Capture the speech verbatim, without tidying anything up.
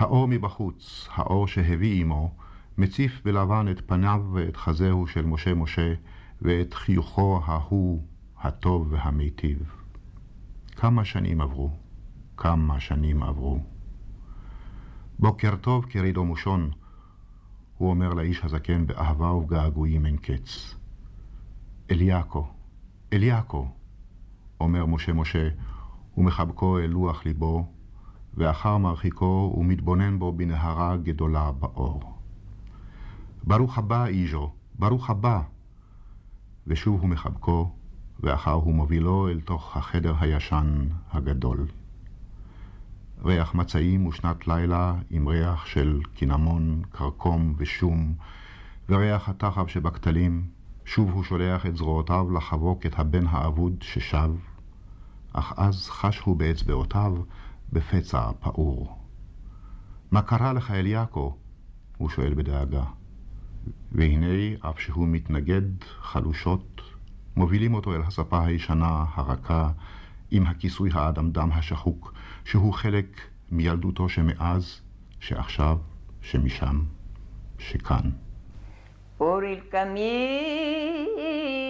האור מבחוץ, האור שהביא עמו, מציף בלבן את פניו ואת חזהו של משה משה, ואת חיוכו ההוא, הטוב והמיטיב. כמה שנים עברו, כמה שנים עברו. בוקר טוב כרידו מושון, הוא אומר לאיש הזקן באהבה ובגעגועים אין קץ. אליאקו, אליאקו, אומר משה משה, ומחבקו אל לוח ליבו, ואחר מרחיקו ומתבונן בו בנהרה גדולה באור. ברוך הבא איז'ו, ברוך הבא. ושוב הוא מחבקו, ואחר הוא מובילו אל תוך החדר הישן הגדול. ריח מצעים ושנת לילה עם ריח של קינמון, קרקום ושום, וריח התחב שבכתלים. שוב הוא שולח את זרועותיו לחבוק את הבן האבוד ששב, אך אז חש הוא באצבעותיו בפצע פעור. מה קרה לך אליאקו? הוא שואל בדאגה. והנה, אף שהוא מתנגד חלושות, מובילים אותו אל הספה הישנה, הרכה, עם הכיסוי האדמדם השחוק, שהוא חלק מילדותו שמאז, שעכשיו, שמשם, שכאן. Por il camino